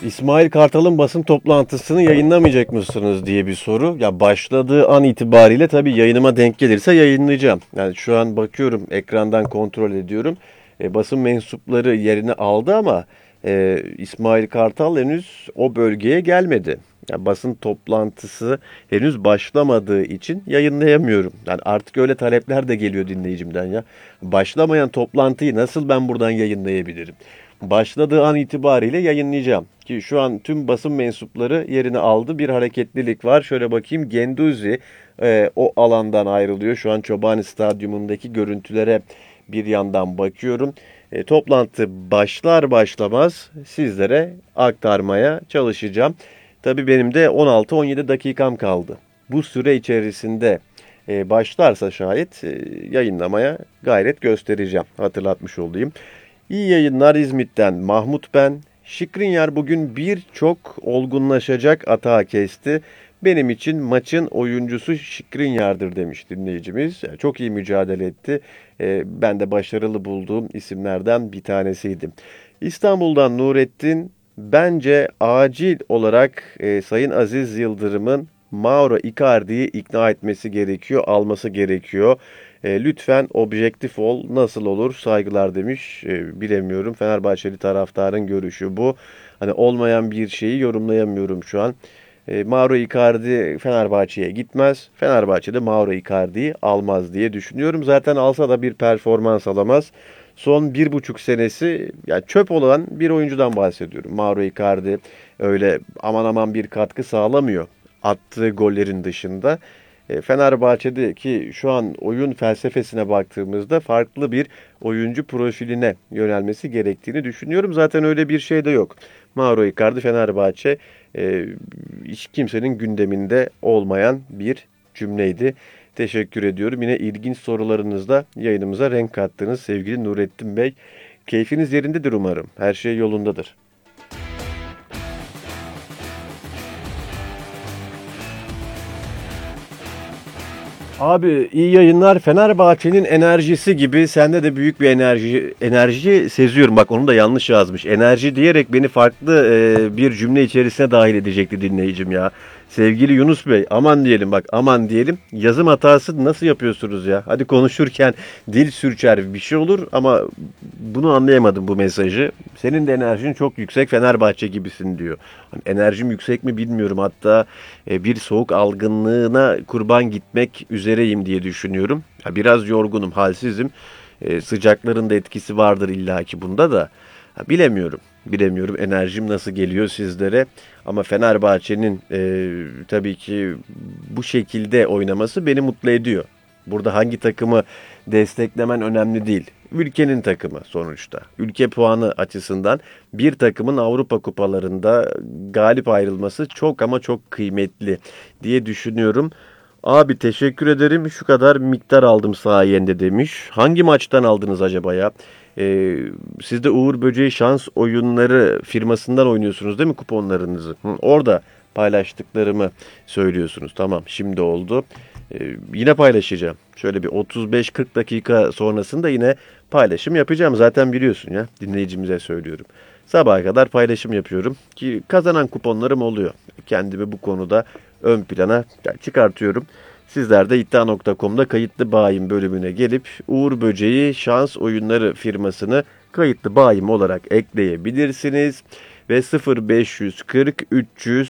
İsmail Kartal'ın basın toplantısını yayınlamayacak mısınız diye bir soru. Ya başladığı an itibariyle tabii yayınıma denk gelirse yayınlayacağım. Yani şu an bakıyorum, ekrandan kontrol ediyorum. Basın mensupları yerini aldı ama İsmail Kartal henüz o bölgeye gelmedi. Ya basın toplantısı henüz başlamadığı için yayınlayamıyorum. Yani artık öyle talepler de geliyor dinleyicimden ya. Başlamayan toplantıyı nasıl ben buradan yayınlayabilirim? Başladığı an itibariyle yayınlayacağım. Ki şu an tüm basın mensupları yerini aldı. Bir hareketlilik var. Şöyle bakayım. Genduzi o alandan ayrılıyor. Şu an Çobani Stadyumundaki görüntülere bir yandan bakıyorum. Toplantı başlar başlamaz sizlere aktarmaya çalışacağım. Tabii benim de 16-17 dakikam kaldı. Bu süre içerisinde başlarsa şayet yayınlamaya gayret göstereceğim. Hatırlatmış olayım. İyi yayınlar İzmit'ten Mahmut ben. Şikrinyar bugün birçok olgunlaşacak atağı kesti. Benim için maçın oyuncusu Şikrinyar'dır demiş dinleyicimiz. Çok iyi mücadele etti. Ben de başarılı bulduğum isimlerden bir tanesiydim. İstanbul'dan Nurettin, bence acil olarak Sayın Aziz Yıldırım'ın Mauro Icardi'yi ikna etmesi gerekiyor, alması gerekiyor. Lütfen objektif ol, nasıl olur, saygılar demiş. Bilemiyorum, Fenerbahçeli taraftarın görüşü bu. Hani olmayan bir şeyi yorumlayamıyorum şu an. Mauro Icardi Fenerbahçe'ye gitmez. Fenerbahçe de Mauro Icardi'yi almaz diye düşünüyorum. Zaten alsa da bir performans alamaz. Son 1,5 senesi yani çöp olan bir oyuncudan bahsediyorum. Mauro Icardi öyle aman aman bir katkı sağlamıyor attığı gollerin dışında. Fenerbahçe'deki şu an oyun felsefesine baktığımızda farklı bir oyuncu profiline yönelmesi gerektiğini düşünüyorum. Zaten öyle bir şey de yok. Mauro Icardi Fenerbahçe hiç kimsenin gündeminde olmayan bir cümleydi. Teşekkür ediyorum. Yine ilginç sorularınızla yayınımıza renk kattınız sevgili Nurettin Bey. Keyfiniz yerindedir umarım. Her şey yolundadır. Abi iyi yayınlar. Fenerbahçe'nin enerjisi gibi sende de büyük bir enerji seziyorum. Bak onu da yanlış yazmış. Enerji diyerek beni farklı bir cümle içerisine dahil edecekti dinleyicim ya. Sevgili Yunus Bey, aman diyelim, bak aman diyelim. Yazım hatası nasıl yapıyorsunuz ya? Hadi konuşurken dil sürçer bir şey olur ama bunu anlayamadım bu mesajı. Senin de enerjin çok yüksek, Fenerbahçe gibisin diyor. Hani enerjim yüksek mi bilmiyorum, hatta bir soğuk algınlığına kurban gitmek üzereyim diye düşünüyorum. Ya biraz yorgunum, halsizim. Sıcakların da etkisi vardır illaki bunda da. Bilemiyorum. Bilemiyorum enerjim nasıl geliyor sizlere. Ama Fenerbahçe'nin tabii ki bu şekilde oynaması beni mutlu ediyor. Burada hangi takımı desteklemen önemli değil. Ülkenin takımı sonuçta. Ülke puanı açısından bir takımın Avrupa kupalarında galip ayrılması çok ama çok kıymetli diye düşünüyorum. Abi teşekkür ederim. Şu kadar miktar aldım sayende demiş. Hangi maçtan aldınız acaba ya? Ee, Siz de Uğur Böceği Şans Oyunları firmasından oynuyorsunuz değil mi kuponlarınızı? Orada paylaştıklarımı söylüyorsunuz. Tamam, şimdi oldu. Yine paylaşacağım. Şöyle bir 35-40 dakika sonrasında yine paylaşım yapacağım. Zaten biliyorsun ya, dinleyicimize söylüyorum. Sabaha kadar paylaşım yapıyorum ki kazanan kuponlarım oluyor. Kendimi bu konuda ön plana çıkartıyorum. Sizler de iddia.com'da kayıtlı bayim bölümüne gelip Uğur Böceği Şans Oyunları firmasını kayıtlı bayim olarak ekleyebilirsiniz. Ve 0540 300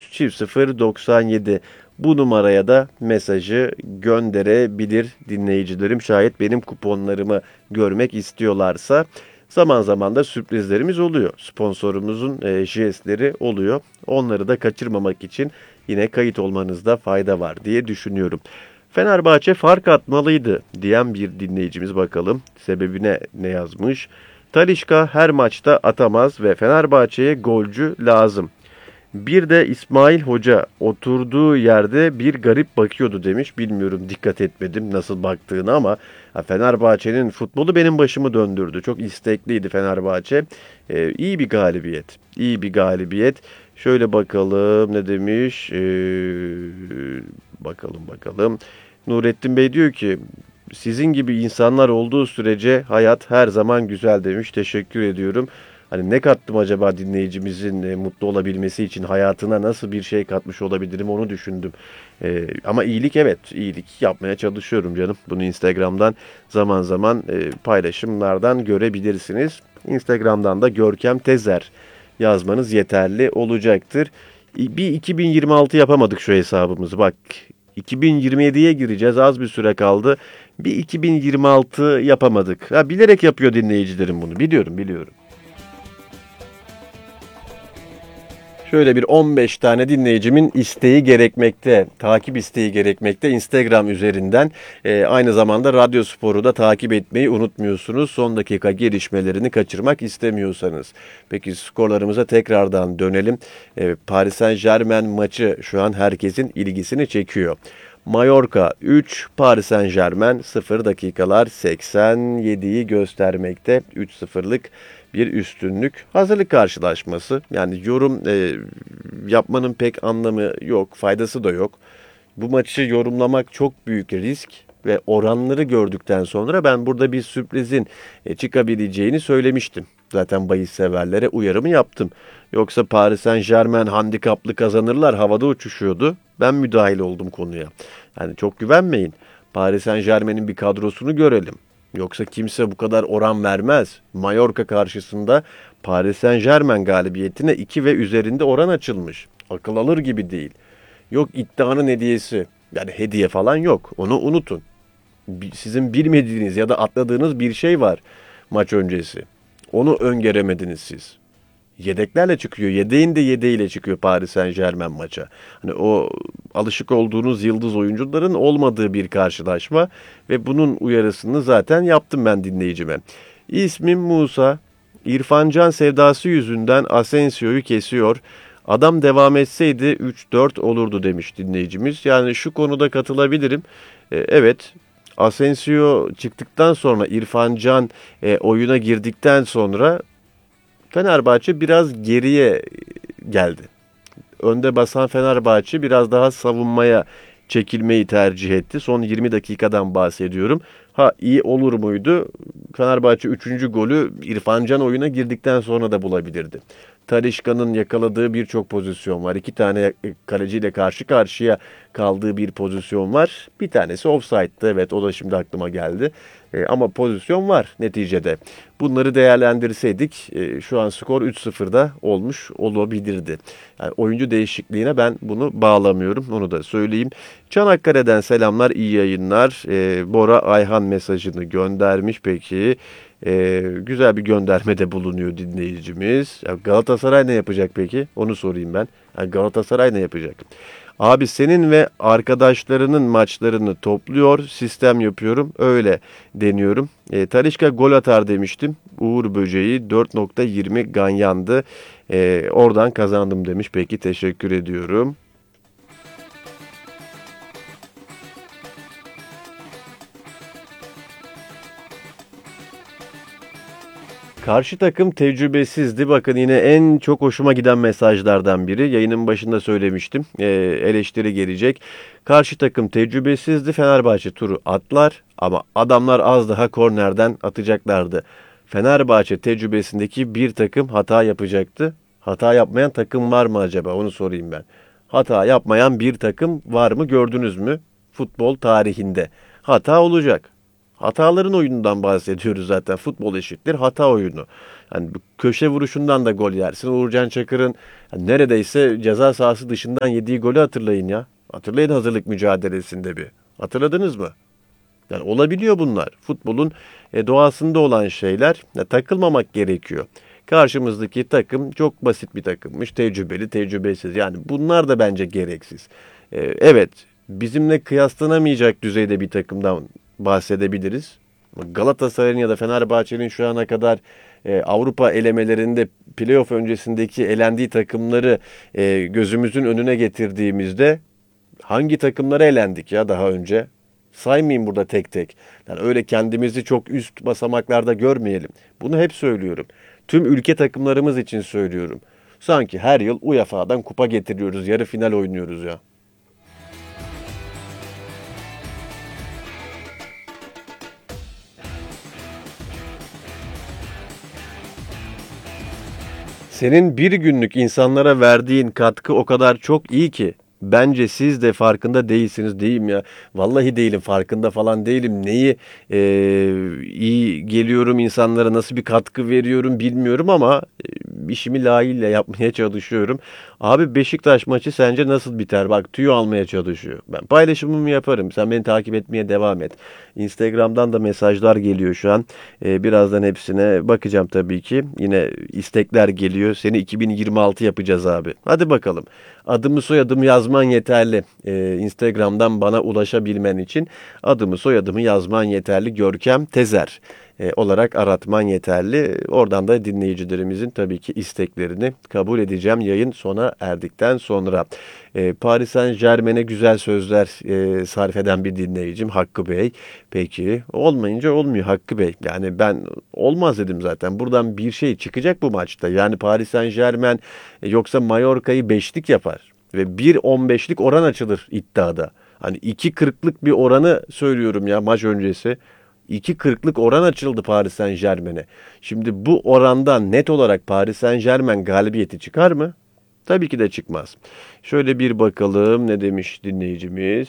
0097 bu numaraya da mesajı gönderebilir dinleyicilerim. Şayet benim kuponlarımı görmek istiyorlarsa. Zaman zaman da sürprizlerimiz oluyor. Sponsorumuzun jestleri oluyor. Onları da kaçırmamak için yine kayıt olmanızda fayda var diye düşünüyorum. Fenerbahçe fark atmalıydı diyen bir dinleyicimiz, bakalım sebebine ne yazmış. Talisca her maçta atamaz ve Fenerbahçe'ye golcü lazım. Bir de İsmail Hoca oturduğu yerde bir garip bakıyordu demiş. Bilmiyorum, dikkat etmedim nasıl baktığını ama Fenerbahçe'nin futbolu benim başımı döndürdü. Çok istekliydi Fenerbahçe. İyi bir galibiyet. İyi bir galibiyet. Şöyle bakalım ne demiş. Bakalım. Nurettin Bey diyor ki sizin gibi insanlar olduğu sürece hayat her zaman güzel demiş. Teşekkür ediyorum. Hani ne kattım acaba dinleyicimizin mutlu olabilmesi için, hayatına nasıl bir şey katmış olabilirim onu düşündüm. Ama iyilik, evet, iyilik yapmaya çalışıyorum canım. Bunu Instagram'dan zaman zaman paylaşımlardan görebilirsiniz. Instagram'dan da Görkem Tezer yazmanız yeterli olacaktır. Bir 2026 yapamadık şu hesabımızı. Bak, 2027'ye gireceğiz. Az bir süre kaldı. Bir 2026 yapamadık. Ha, bilerek yapıyor dinleyicilerim bunu. Biliyorum, biliyorum. Şöyle bir 15 tane dinleyicimin isteği gerekmekte, takip isteği gerekmekte Instagram üzerinden. Aynı zamanda Radyo Spor'u da takip etmeyi unutmuyorsunuz. Son dakika gelişmelerini kaçırmak istemiyorsanız. Peki skorlarımıza tekrardan dönelim. Paris Saint-Germain maçı şu an herkesin ilgisini çekiyor. Mallorca 3, Paris Saint-Germain 0 dakikalar 87'yi göstermekte. 3-0'lık bir üstünlük. Hazırlık karşılaşması. Yani yorum yapmanın pek anlamı yok, faydası da yok. Bu maçı yorumlamak çok büyük risk ve oranları gördükten sonra ben burada bir sürprizin çıkabileceğini söylemiştim. Zaten bahis severlere uyarımı yaptım. Yoksa Paris Saint-Germain handikaplı kazanırlar, havada uçuşuyordu. Ben müdahil oldum konuya. Yani çok güvenmeyin. Paris Saint-Germain'in bir kadrosunu görelim. Yoksa kimse bu kadar oran vermez. Mallorca karşısında Paris Saint-Germain galibiyetine 2 ve üzerinde oran açılmış. Akıl alır gibi değil. Yok iddianın hediyesi. Yani hediye falan yok. Onu unutun. Sizin bilmediğiniz ya da atladığınız bir şey var maç öncesi. Onu öngöremediniz siz. Yedeklerle çıkıyor. Yedeğin de yedeğiyle çıkıyor Paris Saint-Germain maça. Hani o alışık olduğunuz yıldız oyuncuların olmadığı bir karşılaşma ve bunun uyarısını zaten yaptım ben dinleyicime. İsmim Musa. İrfan Can sevdası yüzünden Asensio'yu kesiyor. Adam devam etseydi 3-4 olurdu demiş dinleyicimiz. Yani şu konuda katılabilirim. Evet, Asensio çıktıktan sonra İrfan Can oyuna girdikten sonra Fenerbahçe biraz geriye geldi. Önde basan Fenerbahçe biraz daha savunmaya çekilmeyi tercih etti. Son 20 dakikadan bahsediyorum. Ha, iyi olur muydu? Fenerbahçe 3. golü İrfan Can oyuna girdikten sonra da bulabilirdi. Talisca'nın yakaladığı birçok pozisyon var. 2 tane kaleciyle karşı karşıya kaldığı bir pozisyon var. Bir tanesi offside'dı. Evet, o da şimdi aklıma geldi. Ama pozisyon var neticede. Bunları değerlendirseydik şu an skor 3-0'da olmuş olabilirdi. Yani oyuncu değişikliğine ben bunu bağlamıyorum. Onu da söyleyeyim. Çanakkale'den selamlar, iyi yayınlar. Bora Ayhan mesajını göndermiş peki. Güzel bir göndermede bulunuyor dinleyicimiz. Ya Galatasaray ne yapacak peki? Onu sorayım ben. Ya Galatasaray ne yapacak? Abi senin ve arkadaşlarının maçlarını topluyor, sistem yapıyorum, öyle deniyorum. Talisca gol atar demiştim. Uğur Böceği 4.20 ganyandı. Oradan kazandım demiş. Peki, teşekkür ediyorum. Karşı takım tecrübesizdi. Bakın, yine en çok hoşuma giden mesajlardan biri. Yayının başında söylemiştim. Eleştiri gelecek. Karşı takım tecrübesizdi. Fenerbahçe turu atlar ama adamlar az daha kornerden atacaklardı. Fenerbahçe tecrübesindeki bir takım hata yapacaktı. Hata yapmayan takım var mı acaba? Onu sorayım ben. Hata yapmayan bir takım var mı, gördünüz mü? Futbol tarihinde. Hata olacak. Hataların oyunundan bahsediyoruz zaten. Futbol eşittir hata oyunu. Yani köşe vuruşundan da gol yersin. Uğurcan Çakır'ın neredeyse ceza sahası dışından yediği golü hatırlayın ya. Hatırlayın hazırlık mücadelesinde bir. Hatırladınız mı? Yani olabiliyor bunlar. Futbolun doğasında olan şeyler. Takılmamak gerekiyor. Karşımızdaki takım çok basit bir takımmış. Tecrübeli, tecrübesiz. Yani bunlar da bence gereksiz. Evet, bizimle kıyaslanamayacak düzeyde bir takımdan bahsedebiliriz. Galatasaray'ın ya da Fenerbahçe'nin şu ana kadar Avrupa elemelerinde playoff öncesindeki elendiği takımları gözümüzün önüne getirdiğimizde hangi takımlara elendik ya daha önce? Saymayayım burada tek tek. Yani öyle kendimizi çok üst basamaklarda görmeyelim. Bunu hep söylüyorum. Tüm ülke takımlarımız için söylüyorum. Sanki her yıl UEFA'dan kupa getiriyoruz, yarı final oynuyoruz ya. senin bir günlük insanlara verdiğin katkı o kadar çok iyi ki. Bence siz de farkında değilsiniz diyeyim ya. Vallahi değilim, farkında falan değilim. Neyi iyi geliyorum insanlara, nasıl bir katkı veriyorum bilmiyorum ama işimi layığıyla yapmaya çalışıyorum. Abi Beşiktaş maçı sence nasıl biter? Bak tüyo almaya çalışıyor. Ben paylaşımımı yaparım. Sen beni takip etmeye devam et. Instagram'dan da mesajlar geliyor şu an. Birazdan hepsine bakacağım tabii ki. Yine istekler geliyor. Seni 2026 yapacağız abi. Hadi bakalım. Adımı soyadımı yazman yeterli. Instagram'dan bana ulaşabilmen için adımı soyadımı yazman yeterli. Görkem Tezer olarak aratman yeterli. Oradan da dinleyicilerimizin tabii ki isteklerini kabul edeceğim yayın sona erdikten sonra. Paris Saint-Germain'e güzel sözler sarf eden bir dinleyicim Hakkı Bey. Peki olmayınca olmuyor Hakkı Bey. Yani ben olmaz dedim zaten. Buradan bir şey çıkacak bu maçta. Yani Paris Saint-Germain yoksa Mallorca'yı beşlik yapar. Ve 1.15'lik oran açılır iddiada. Hani 2.40'lık bir oranı söylüyorum ya maç öncesi. 2.40'lık oran açıldı Paris Saint-Germain'e. Şimdi bu orandan net olarak Paris Saint-Germain galibiyeti çıkar mı? Tabii ki de çıkmaz. Şöyle bir bakalım ne demiş dinleyicimiz.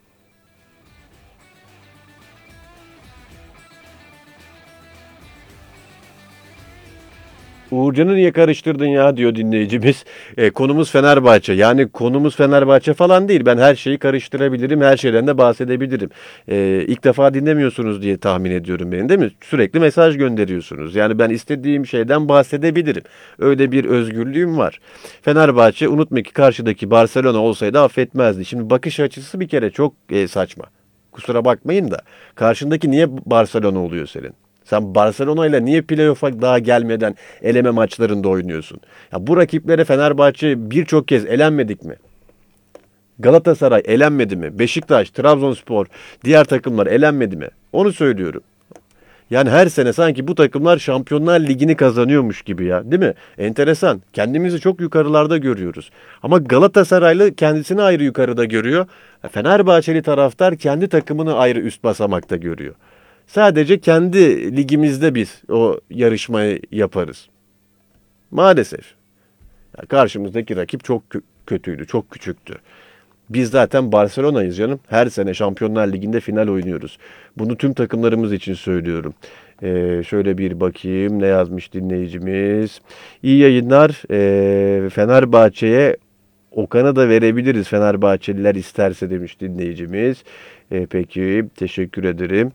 Uğurcan'ı niye karıştırdın ya diyor dinleyicimiz. Konumuz Fenerbahçe. Yani konumuz Fenerbahçe falan değil. Ben her şeyi karıştırabilirim. Her şeyden de bahsedebilirim. İlk defa dinlemiyorsunuz diye tahmin ediyorum beni değil mi? Sürekli mesaj gönderiyorsunuz. Yani ben istediğim şeyden bahsedebilirim. Öyle bir özgürlüğüm var. Fenerbahçe unutma ki karşıdaki Barcelona olsaydı affetmezdi. Şimdi bakış açısı bir kere çok saçma. Kusura bakmayın da. Karşındaki niye Barcelona oluyor senin? Sen Barcelona ile niye playoff'a daha gelmeden eleme maçlarında oynuyorsun? Ya bu rakiplere Fenerbahçe birçok kez elenmedik mi? Galatasaray elenmedi mi? Beşiktaş, Trabzonspor, diğer takımlar elenmedi mi? Onu söylüyorum. Yani her sene sanki bu takımlar Şampiyonlar Ligi'ni kazanıyormuş gibi ya, değil mi? Enteresan. Kendimizi çok yukarılarda görüyoruz. Ama Galatasaraylı kendisini ayrı yukarıda görüyor. Fenerbahçeli taraftar kendi takımını ayrı üst basamakta görüyor. Sadece kendi ligimizde biz o yarışmayı yaparız. Maalesef. Ya karşımızdaki rakip çok kötüydü, çok küçüktü. Biz zaten Barcelona'yız canım. Her sene Şampiyonlar Ligi'nde final oynuyoruz. Bunu tüm takımlarımız için söylüyorum. Şöyle bir bakayım ne yazmış dinleyicimiz. İyi yayınlar. Fenerbahçe'ye Okan'ı da verebiliriz Fenerbahçeliler isterse demiş dinleyicimiz. Peki teşekkür ederim.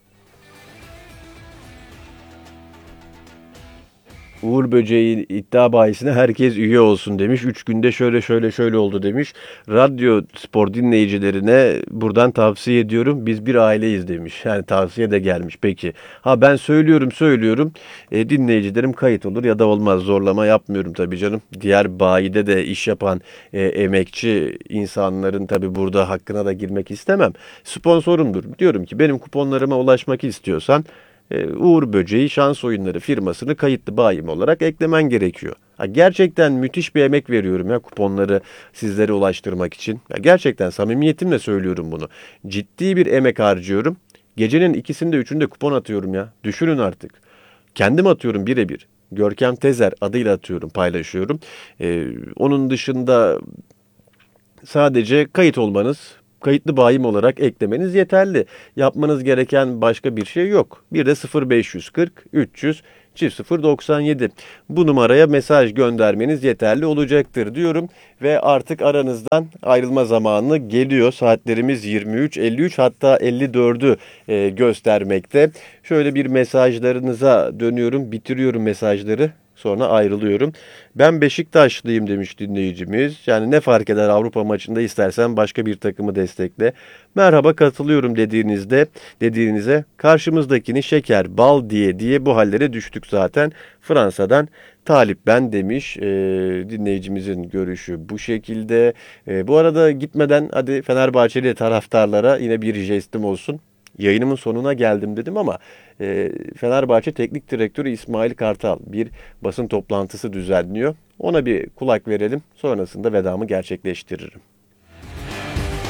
Uğur Böceği iddia bahisine herkes üye olsun demiş. 3 günde şöyle oldu demiş. Radyo spor dinleyicilerine buradan tavsiye ediyorum. Biz bir aileyiz demiş. Yani tavsiye de gelmiş. Peki. Ha ben söylüyorum. Dinleyicilerim kayıt olur ya da olmaz. Zorlama yapmıyorum tabii canım. Diğer bayide de iş yapan emekçi insanların tabii burada hakkına da girmek istemem. Sponsorumdur. Diyorum ki benim kuponlarıma ulaşmak istiyorsan Uğur Böceği Şans Oyunları firmasını kayıtlı bayim olarak eklemen gerekiyor. Ha, gerçekten müthiş bir emek veriyorum ya kuponları sizlere ulaştırmak için. Ya, gerçekten samimiyetimle söylüyorum bunu. Ciddi bir emek harcıyorum. Gecenin ikisinde üçünde kupon atıyorum ya. Düşünün artık. Kendim atıyorum birebir. Görkem Tezer adıyla atıyorum, paylaşıyorum. Onun dışında sadece kayıt olmanız, kayıtlı bayim olarak eklemeniz yeterli. Yapmanız gereken başka bir şey yok. Bir de 0540 300 0097 bu numaraya mesaj göndermeniz yeterli olacaktır diyorum ve artık aranızdan ayrılma zamanı geliyor. Saatlerimiz 23:53 hatta 54'ü göstermekte. Şöyle bir mesajlarınıza dönüyorum, bitiriyorum mesajları. Sonra ayrılıyorum. Ben Beşiktaşlıyım demiş dinleyicimiz. Yani ne fark eder Avrupa maçında istersen başka bir takımı destekle. Merhaba katılıyorum dediğinize karşımızdakini şeker, bal diye bu hallere düştük zaten. Fransa'dan Talip ben demiş. Dinleyicimizin görüşü bu şekilde. Bu arada gitmeden hadi Fenerbahçeli taraftarlara yine bir jestim olsun. Yayınımın sonuna geldim dedim ama Fenerbahçe Teknik Direktörü İsmail Kartal bir basın toplantısı düzenliyor. Ona bir kulak verelim. Sonrasında vedamı gerçekleştiririm.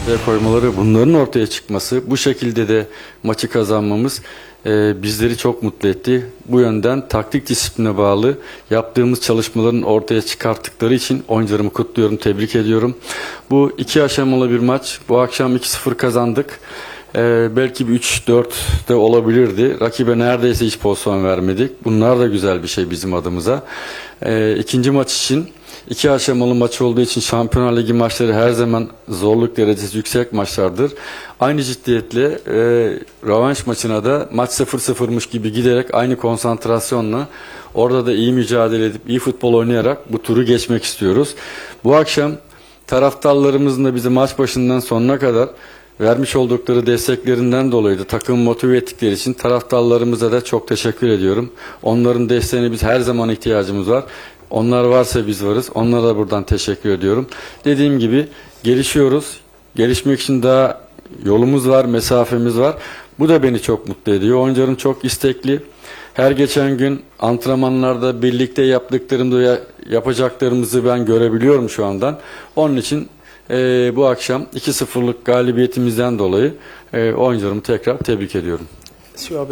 ortaya koymaları, bunların ortaya çıkması, bu şekilde de maçı kazanmamız bizleri çok mutlu etti. Bu yönden taktik disipline bağlı yaptığımız çalışmaların ortaya çıkarttıkları için oyuncularımı kutluyorum, tebrik ediyorum. Bu 2 aşamalı bir maç. Bu akşam 2-0 kazandık. Belki bir 3-4 de olabilirdi. Rakibe neredeyse hiç pozisyon vermedik. Bunlar da güzel bir şey bizim adımıza. İkinci maç için 2 aşamalı maç olduğu için Şampiyonlar Ligi maçları her zaman zorluk derecesi yüksek maçlardır. Aynı ciddiyetle rövanş maçına da maç 0-0'mış gibi giderek aynı konsantrasyonla orada da iyi mücadele edip iyi futbol oynayarak bu turu geçmek istiyoruz. Bu akşam taraftarlarımızın da bizi maç başından sonuna kadar vermiş oldukları desteklerinden dolayı da takımı motive ettikleri için taraftarlarımıza da çok teşekkür ediyorum. Onların desteğine biz her zaman ihtiyacımız var. Onlar varsa biz varız. Onlara da buradan teşekkür ediyorum. Dediğim gibi gelişiyoruz. Gelişmek için daha yolumuz var, mesafemiz var. Bu da beni çok mutlu ediyor. Oyuncularım çok istekli. Her geçen gün antrenmanlarda birlikte yaptıklarımızı, yapacaklarımızı ben görebiliyorum şu andan. Onun için bu akşam 2-0'lık galibiyetimizden dolayı oyuncularımı tekrar tebrik ediyorum. Süha Bey.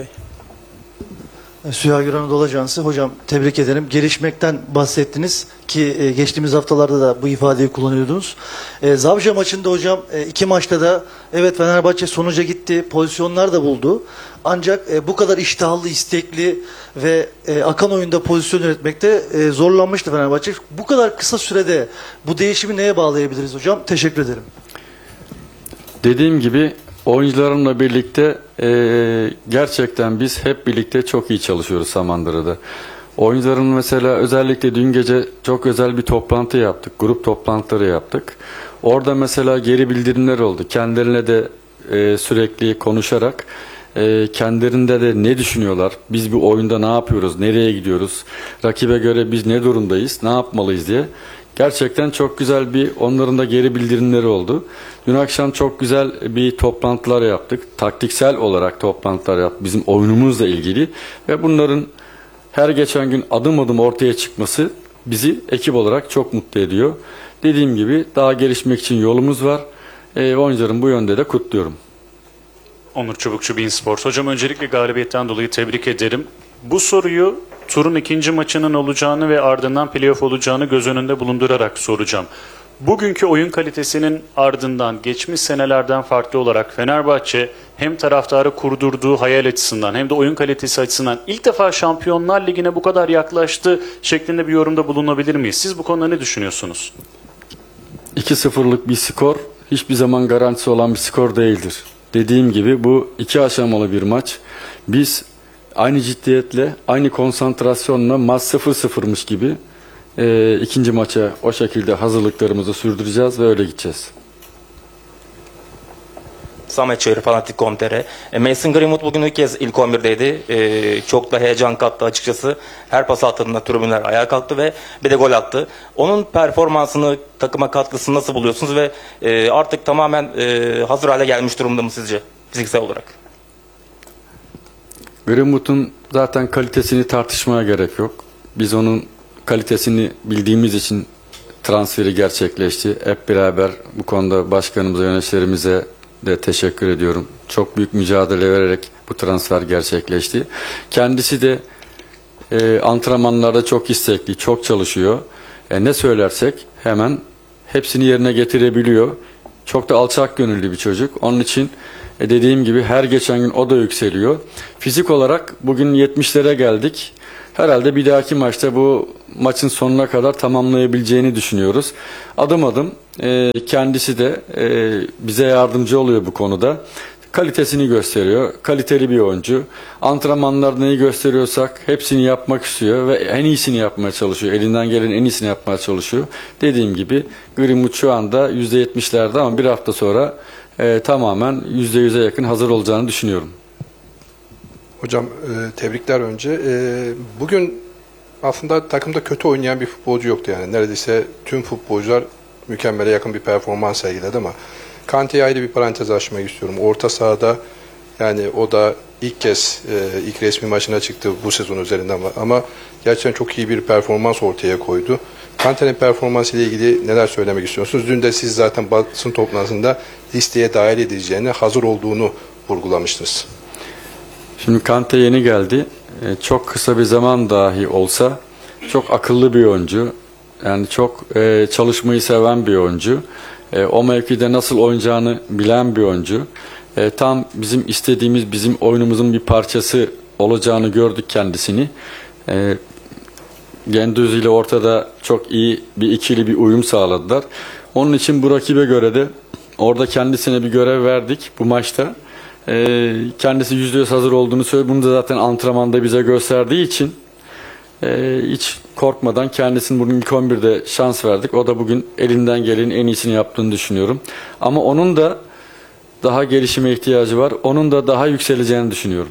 Süha Güran Oda Ajansı. Hocam tebrik ederim. Gelişmekten bahsettiniz ki geçtiğimiz haftalarda da bu ifadeyi kullanıyordunuz. Zavşa maçında hocam 2 maçta da evet Fenerbahçe sonuca gitti, pozisyonlar da buldu. Ancak bu kadar iştahlı, istekli ve akan oyunda pozisyon üretmekte zorlanmıştı Fenerbahçe. Bu kadar kısa sürede bu değişimi neye bağlayabiliriz hocam? Teşekkür ederim. Dediğim gibi oyuncularımla birlikte gerçekten biz hep birlikte çok iyi çalışıyoruz Samandıra'da. Oyuncuların mesela özellikle dün gece çok özel bir toplantı yaptık. Grup toplantıları yaptık. Orada mesela geri bildirimler oldu. Kendilerine de sürekli konuşarak kendilerinde de ne düşünüyorlar? Biz bu oyunda ne yapıyoruz? Nereye gidiyoruz? Rakibe göre biz ne durumdayız? Ne yapmalıyız diye. Gerçekten çok güzel bir onların da geri bildirimleri oldu. Dün akşam çok güzel bir toplantılar yaptık. Taktiksel olarak toplantılar yaptık. Bizim oyunumuzla ilgili ve bunların her geçen gün adım adım ortaya çıkması bizi ekip olarak çok mutlu ediyor. Dediğim gibi daha gelişmek için yolumuz var. Oyuncuların bu yönde de kutluyorum. Onur Çubukçu, beIN Sports. Hocam öncelikle galibiyetten dolayı tebrik ederim. Bu soruyu turun ikinci maçının olacağını ve ardından playoff olacağını göz önünde bulundurarak soracağım. Bugünkü oyun kalitesinin ardından geçmiş senelerden farklı olarak Fenerbahçe hem taraftarı kurdurduğu hayal açısından hem de oyun kalitesi açısından ilk defa Şampiyonlar Ligi'ne bu kadar yaklaştı şeklinde bir yorumda bulunabilir miyiz? Siz bu konuda ne düşünüyorsunuz? 2-0'lık bir skor hiçbir zaman garantisi olan bir skor değildir. Dediğim gibi bu 2 aşamalı bir maç. Biz aynı ciddiyetle, aynı konsantrasyonla maç 0-0'mış gibi ikinci maça o şekilde hazırlıklarımızı sürdüreceğiz ve öyle gideceğiz. Samet Çığır, Fanatik.com.tr. Mason Greenwood bugün ilk kez ilk 11'deydi. Çok da heyecan kattı açıkçası. Her pas attığında tribünler ayağa kalktı ve bir de gol attı. Onun performansını, takıma katkısını nasıl buluyorsunuz ve artık tamamen hazır hale gelmiş durumda mı sizce fiziksel olarak? Greenwood'un zaten kalitesini tartışmaya gerek yok. Biz onun kalitesini bildiğimiz için transferi gerçekleşti. Hep beraber bu konuda başkanımıza, yöneticilerimize de teşekkür ediyorum. Çok büyük mücadele vererek bu transfer gerçekleşti. Kendisi de antrenmanlarda çok istekli, çok çalışıyor. Ne söylersek hemen hepsini yerine getirebiliyor. Çok da alçak gönüllü bir çocuk. Onun için dediğim gibi her geçen gün o da yükseliyor. Fizik olarak bugün 70'lere geldik. Herhalde bir dahaki maçta bu maçın sonuna kadar tamamlayabileceğini düşünüyoruz. Adım adım kendisi de bize yardımcı oluyor bu konuda. Kalitesini gösteriyor. Kaliteli bir oyuncu. Antrenmanlarda neyi gösteriyorsak hepsini yapmak istiyor ve en iyisini yapmaya çalışıyor. Elinden gelen en iyisini yapmaya çalışıyor. Dediğim gibi Greenwood şu anda %70'lerde ama bir hafta sonra tamamen %100'e yakın hazır olacağını düşünüyorum. Hocam tebrikler önce. Bugün aslında takımda kötü oynayan bir futbolcu yoktu yani. Neredeyse tüm futbolcular mükemmele yakın bir performans sergiledi ama Kante'ye ayrı bir parantez açmak istiyorum. Orta sahada Yani o da ilk kez ilk resmi maçına çıktı bu sezon üzerinden ama gerçekten çok iyi bir performans ortaya koydu. Kante'nin performansı ile ilgili neler söylemek istiyorsunuz? Dün de siz zaten basın toplantısında listeye dahil edileceğini, hazır olduğunu vurgulamıştınız. Şimdi Kante yeni geldi. Çok kısa bir zaman dahi olsa çok akıllı bir oyuncu. Yani çok çalışmayı seven bir oyuncu. O mevkide nasıl oynayacağını bilen bir oyuncu. Tam bizim istediğimiz, bizim oyunumuzun bir parçası olacağını gördük kendisini. Gendüzi ile ortada çok iyi bir ikili bir uyum sağladılar. Onun için bu rakibe göre de orada kendisine bir görev verdik bu maçta. Kendisi %100 hazır olduğunu söyledi. Bunu da zaten antrenmanda bize gösterdiği için hiç korkmadan kendisinin bugün ilk 11'de şans verdik. O da bugün elinden gelenin en iyisini yaptığını düşünüyorum. Ama onun da daha gelişime ihtiyacı var. Onun da daha yükseleceğini düşünüyorum.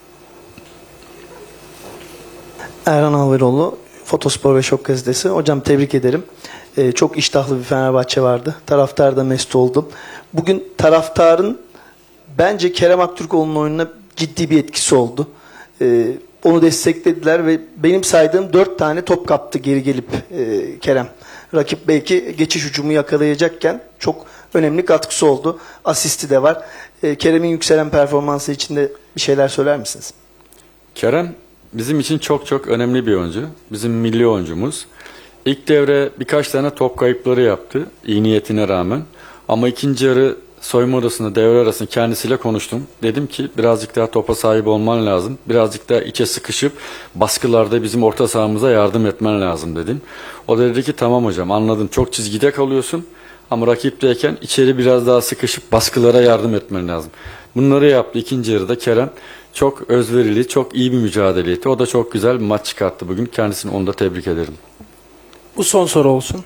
Erhan Alveroğlu, Fotospor ve Şok Gazetesi. Hocam tebrik ederim. Çok iştahlı bir Fenerbahçe vardı. Taraftar da mest oldu. Bugün taraftarın bence Kerem Aktürkoğlu'nun oyununa ciddi bir etkisi oldu. Onu desteklediler ve benim saydığım 4 tane top kaptı geri gelip Kerem. Rakip belki geçiş hücumu yakalayacakken çok önemli katkısı oldu. Asisti de var. Kerem'in yükselen performansı için de bir şeyler söyler misiniz? Kerem bizim için çok çok önemli bir oyuncu. Bizim milli oyuncumuz. İlk devre birkaç tane top kayıpları yaptı iyi niyetine rağmen. Ama ikinci yarı soyunma odasında, devre arasında kendisiyle konuştum. Dedim ki birazcık daha topa sahip olman lazım. Birazcık daha içe sıkışıp baskılarda bizim orta sahamıza yardım etmen lazım dedim. O da dedi ki tamam hocam anladım, çok çizgide kalıyorsun. Ama rakipteyken içeri biraz daha sıkışıp baskılara yardım etmen lazım. Bunları yaptı ikinci yarıda Kerem. Çok özverili, çok iyi bir mücadele etti. O da çok güzel bir maç çıkarttı bugün. Kendisini onu da tebrik ederim. Bu son soru olsun.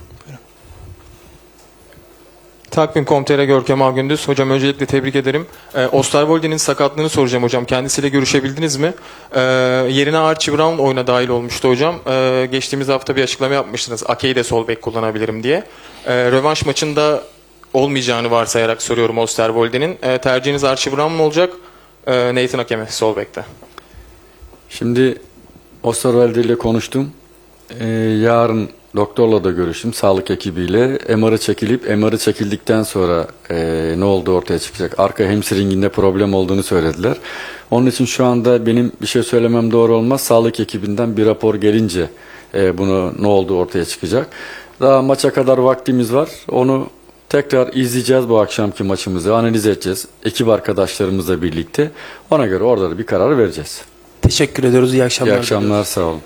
Takvim.com.tr Görkem Ağgündüz. Hocam öncelikle tebrik ederim. Osterwolde'nin sakatlığını soracağım hocam. Kendisiyle görüşebildiniz mi? Yerine Archie Brown oyuna dahil olmuştu hocam. Geçtiğimiz hafta bir açıklama yapmıştınız. Ake'yi de sol bek kullanabilirim diye. Rövanş maçında olmayacağını varsayarak soruyorum Osterwolde'nin. Tercihiniz Archie Brown mu olacak? Nathan Ake mi sol bekte? Şimdi Osterwolde ile konuştum. Yarın doktorla da görüştüm, sağlık ekibiyle. MR'ı çekildikten sonra ne oldu ortaya çıkacak. Arka hamstringinde problem olduğunu söylediler. Onun için şu anda benim bir şey söylemem doğru olmaz. Sağlık ekibinden bir rapor gelince bunu ne oldu ortaya çıkacak. Daha maça kadar vaktimiz var. Onu tekrar izleyeceğiz bu akşamki maçımızı, analiz edeceğiz. Ekip arkadaşlarımızla birlikte. Ona göre orada da bir karar vereceğiz. Teşekkür ediyoruz. İyi akşamlar. İyi akşamlar, sağ olun.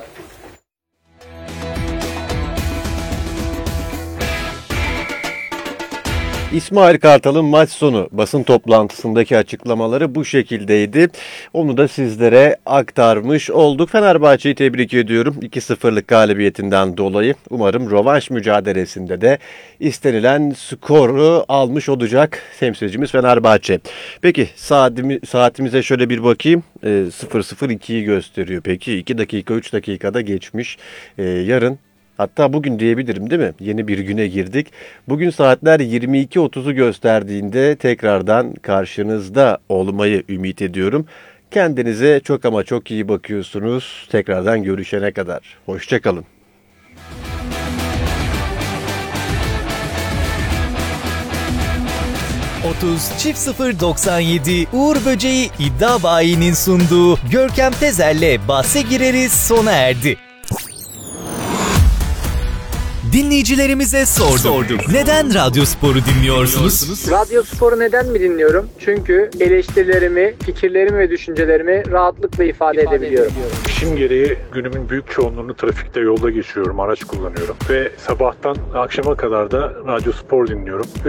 İsmail Kartal'ın maç sonu basın toplantısındaki açıklamaları bu şekildeydi. Onu da sizlere aktarmış olduk. Fenerbahçe'yi tebrik ediyorum 2-0'lık galibiyetinden dolayı. Umarım rövanş mücadelesinde de istenilen skoru almış olacak temsilcimiz Fenerbahçe. Peki saatimize şöyle bir bakayım. 0-0-2'yi gösteriyor. Peki 2 dakika 3 dakikada geçmiş. Yarın, hatta bugün diyebilirim değil mi? Yeni bir güne girdik. Bugün saatler 22.30'u gösterdiğinde tekrardan karşınızda olmayı ümit ediyorum. Kendinize çok ama çok iyi bakıyorsunuz. Tekrardan görüşene kadar. Hoşça kalın. .30.097 Uğur Böceği İddia Bayi'nin sunduğu Görkem Tezer'le bahse gireriz sona erdi. Dinleyicilerimize sorduk. Neden Radyospor'u dinliyorsunuz? Radyospor'u neden mi dinliyorum? Çünkü eleştirilerimi, fikirlerimi ve düşüncelerimi rahatlıkla ifade edebiliyorum. İşim gereği günümün büyük çoğunluğunu trafikte, yolda geçiriyorum, araç kullanıyorum. Ve sabahtan akşama kadar da Radyospor dinliyorum.